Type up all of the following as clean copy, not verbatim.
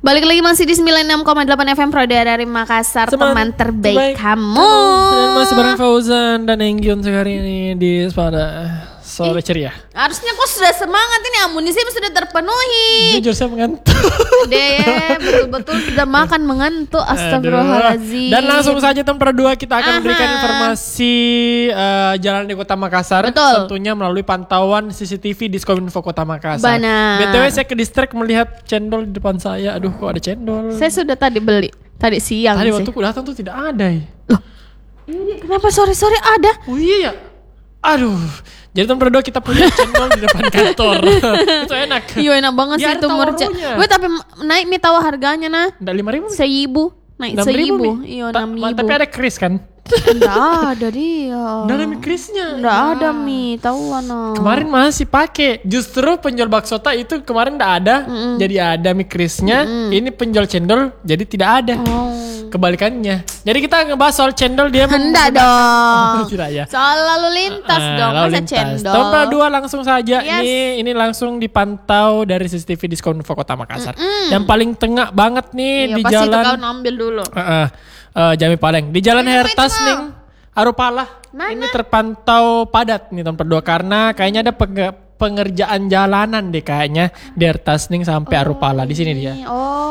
Balik lagi masih di 96,8 FM Pro dari Makassar, teman terbaik kamu. Dan masih bareng Fauzan dan Enggion sekali ini di Spada Sore Ceria. Harusnya kok sudah semangat ini, amunisi sudah terpenuhi. Jujur saya mengantuk. Deh, betul-betul tidak makan mengantuk. Astagfirullahaladzim. Dan langsung saja tempat 2 kita akan berikan informasi jalan di Kota Makassar. Betul. Tentunya melalui pantauan CCTV di Diskominfo Kota Makassar. Benar. BTW saya ke distrik melihat cendol di depan saya. Aduh, kok ada cendol. Saya sudah tadi beli, tadi siang Tadi sih. waktu aku datang tuh tidak ada. Loh, ini kenapa sore-sore ada? Oh iya ya. Aduh. Jadi tempat 2 kita punya cendol di depan kantor. Itu enak. Iya enak banget sih itu merca. Weh tapi naik nih tahu harganya nah. Nggak 5.000? 1.000. Naik 1.000. Iya 6.000. Tapi ada kris kan? Nggak ada dia. Nggak ada mie krisnya. Nggak ada mie, tahu ano. Kemarin masih pakai. Justru penjual bakso itu kemarin nggak ada, jadi ada mie krisnya. Ini penjual cendol, jadi tidak ada. Kebalikannya. Jadi kita ngebahas soal cendol dia. Hendak dong. Tidak ya. Soal lalu lintas dong, Lalu masa lintas. cendol. Tempat 2 langsung saja. Yes. Ini langsung dipantau dari CCTV Diskominfo Kota Makassar. Yang paling tengah banget nih Iya, di pasti jalan. itu kau ambil dulu. Jami Paleng di Jalan Ini Hertas itu, nih Aropala. Ini terpantau padat nih tempat 2 karena kayaknya ada pengerjaan jalanan deh kayaknya di Hertas nih sampai Aropala di sini dia.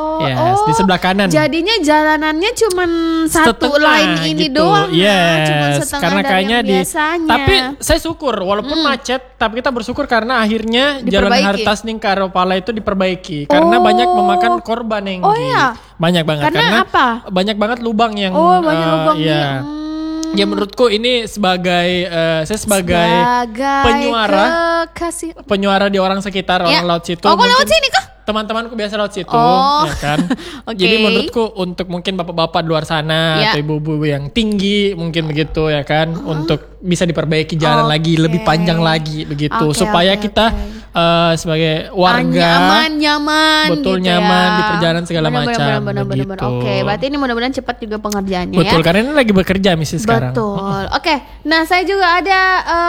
Di sebelah kanan. Jadinya jalanannya cuman satu Setengah line ini gitu. doang. Yes. Cuman setengah Karena dari kayaknya yang biasanya. Tapi saya syukur walaupun macet, tapi kita bersyukur karena akhirnya jalan Diperbaiki. Hertas nih ke Aropala itu diperbaiki. Karena banyak memakan korban yang iya. banyak banget. Karena apa? Banyak banget lubang yang. Banyak lubang iya. Ya menurutku ini sebagai saya sebagai penyuara penyuara di orang sekitar orang laut situ. Oh, kok lewat sini kah? Teman-temanku biasa lewat situ, Oh. ya kan. Oke. Jadi menurutku untuk mungkin bapak-bapak di luar sana atau ibu-ibu yang tinggi mungkin begitu ya kan, untuk bisa diperbaiki jalan lagi lebih panjang lagi begitu supaya kita sebagai warga nyaman betul gitu nyaman ya. di perjalanan segala macam Benar. Oke, berarti ini mudah-mudahan cepat juga pengerjaannya betul ya. karena ini lagi bekerja misi sekarang. Betul. Oke. Nah, saya juga ada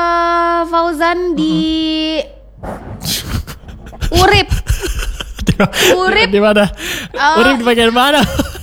Fauzan di Urip. Urip di mana? Urip di bagian mana?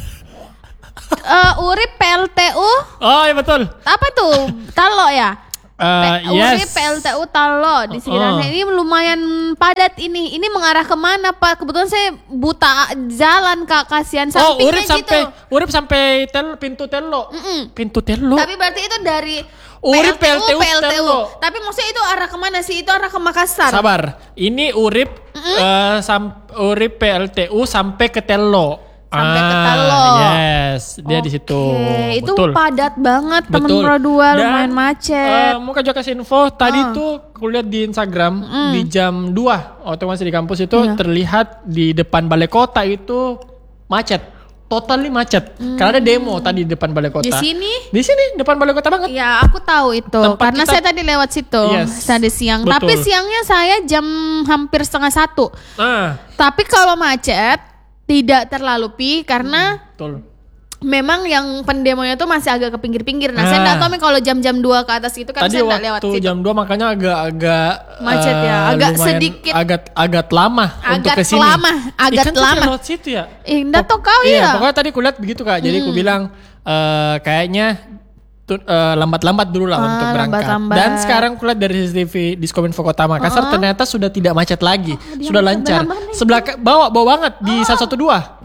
Urip PLTU. Oh iya betul. Apa tuh? Talo ya? Urip Yes. PLTU Talo di sekitar ini lumayan padat ini. Ini mengarah kemana Pak? Kebetulan saya buta jalan Kak, kasihan sampingnya Urip sampai pintu telo. Pintu telo. Tapi berarti itu dari Urip PLTU. Tapi maksudnya itu arah kemana sih? Itu arah ke Makassar. Sabar. Ini Urip Urip PLTU sampai ke Telo. Sampai ke Telo. Yes, dia di situ. Itu Betul. padat banget temen Betul. Pro 2 Dan, lumayan macet. mau juga kasih info, tadi tuh kulihat di Instagram di jam 2 waktu masih di kampus itu terlihat di depan balai kota itu macet. Totally macet. Karena ada demo tadi di depan balai kota. Di sini? Di sini depan balai kota banget. Ya aku tahu itu Tempat karena kita- saya tadi lewat situ tadi siang. Betul. Tapi siangnya saya jam hampir 12:30. Tapi kalau macet tidak terlalu karena Betul. memang yang pendemonya tuh masih agak ke pinggir-pinggir. Nah, saya enggak tahu nih kalau jam-jam 2 ke atas gitu kan Tadi saya enggak lewat waktu situ. jam 2 makanya agak Macet ya, agak lumayan, sedikit. agak lama untuk Agak kesini. lama, agak Kan saya lama. lewat situ ya. Enggak tahu kau Iya, ya. pokoknya tadi kulihat begitu Kak. Jadi aku bilang kayaknya lambat-lambat dulu lah untuk berangkat. lambat-lambat. Dan sekarang kulihat dari CCTV Diskominfo Kota Makassar ternyata sudah tidak macet lagi. Sudah lancar. Sebelah bawah banget di 112.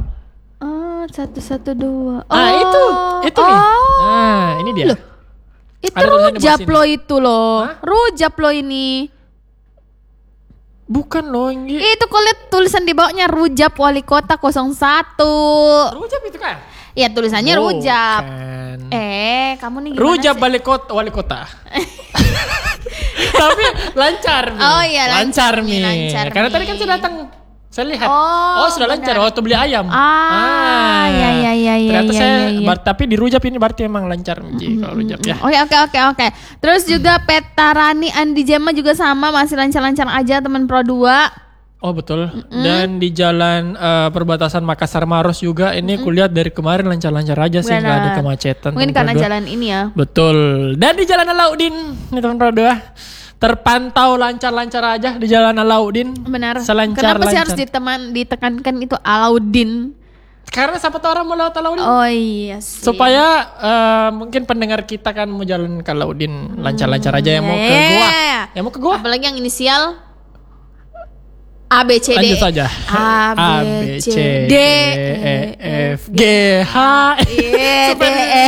112. Itu nih. Nah, ini dia. Loh, itu Ada tulisannya di bawah rujap sini. lo itu loh. Rujap lo ini. Bukan loh, ini. Itu kau lihat tulisan di bawahnya Rujap Wali Kota 01. Rujap itu kan? Ya tulisannya Rujap. Kan. Kamu nih gimana Rujap sih? wali kota. Tapi lancar Mi. Oh iya, lancar, Mi, Mi. lancar, Karena Mi. tadi kan saya datang, saya lihat. Oh, sudah lancar benar. waktu beli ayam. Ya. Ternyata saya tapi di Rujap ini berarti emang lancar Mi, kalau Rujap ya. Oke. Terus juga Petarani Andi Jema juga sama masih lancar-lancar aja teman Pro 2. Oh betul. Dan di jalan perbatasan Makassar Maros juga ini kulihat dari kemarin lancar-lancar aja sih, nggak ada Benar. kemacetan. Mungkin teman karena Pro 2. jalan ini ya. Betul. Dan di Jalan Alauddin nih teman Pro 2 terpantau lancar-lancar aja di Jalan Alauddin. Benar. Selancar Kenapa sih harus lancar. ditekankan itu Alauddin? Karena siapa tahu orang mau lewat Alauddin. Oh iya sih. Supaya mungkin pendengar kita kan mau jalan ke Alauddin lancar-lancar aja, yang mau ke gua. Yang mau ke gua. Apalagi yang inisial A B C D. Lanjut saja. A B C D E F G H I D E.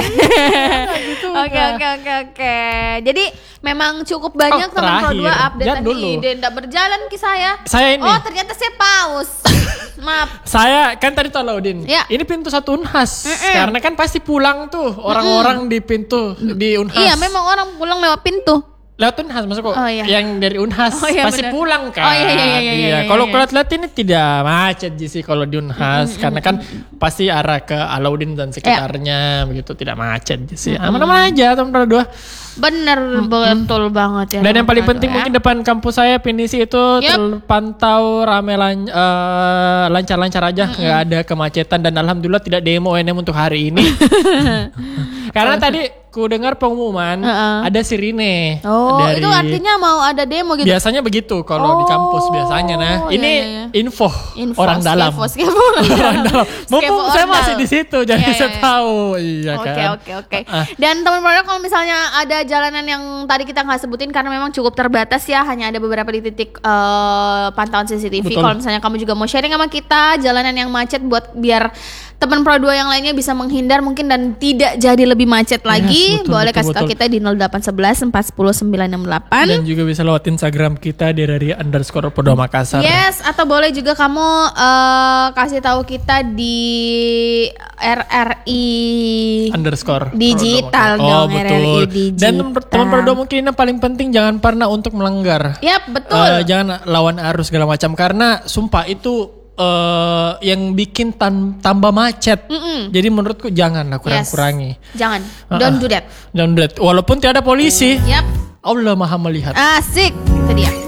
Oke. Jadi memang cukup banyak teman Pro 2 update tadi. Tidak berjalan ki saya. Saya ini. Oh, ternyata saya paus. Maaf. Saya kan tadi Alauddin. Ya. Ini pintu 1 Unhas. Karena kan pasti pulang tuh orang-orang di pintu di Unhas. Iya, memang orang pulang lewat pintu. Lewat Unhas maksudku. Oh, iya. Yang dari Unhas pasti bener. pulang kan. Oh iya. Kalau lihat ini tidak macet sih kalau di Unhas karena kan pasti arah ke Alauddin dan sekitarnya begitu, tidak macet sih. Aman-aman aja teman Pro 2. Bener, betul banget ya. Dan yang paling penting mungkin depan kampus saya Pinisi itu terpantau rame lancar-lancar aja, nggak ada kemacetan dan alhamdulillah tidak demo ONM untuk hari ini. Karena tadi ku dengar pengumuman ada sirine. Oh, itu artinya mau ada demo gitu. Biasanya begitu kalau di kampus biasanya. Nah, ini info orang dalam. Orang dalam. Mumpung saya masih di situ jadi saya tahu. Iya kan. Oke. Dan teman-teman kalau misalnya ada jalanan yang tadi kita nggak sebutin karena memang cukup terbatas ya, hanya ada beberapa di titik pantauan CCTV. Kalau misalnya kamu juga mau sharing sama kita jalanan yang macet buat biar teman Pro 2 yang lainnya bisa menghindar mungkin dan tidak jadi lebih macet lagi, boleh kasih tahu kita di 0811 410 968. Dan juga bisa lewat Instagram kita di @Pro2 Makassar. Yes, atau boleh juga kamu kasih tahu kita di RRI digital dong, RRI digital. Dan teman Pro 2 mungkin yang paling penting jangan pernah untuk melanggar. Yap, betul. Jangan lawan arus segala macam karena sumpah itu yang bikin tambah macet. Jadi menurutku janganlah kurang-kurangi. Jangan. Don't do that. Don't do that. Walaupun tiada polisi. Yap. Allah Maha melihat. Asik. Itu dia.